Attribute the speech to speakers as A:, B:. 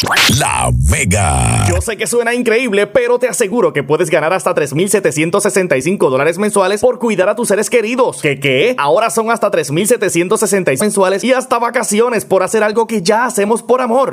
A: La Mega.
B: Yo sé que suena increíble, pero te aseguro que puedes ganar hasta $3,765 mensuales por cuidar a tus seres queridos. ¿Qué? Ahora son hasta $3,765 mensuales y hasta vacaciones por hacer algo que ya hacemos por amor.